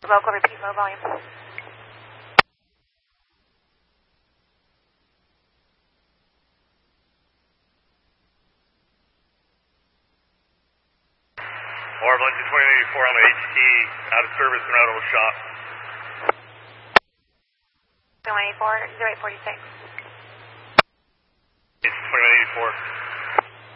Vocal, repeat low volume. Orb 2084 on the HT, out of service and out of shop. 2184, 0846. It's 2184.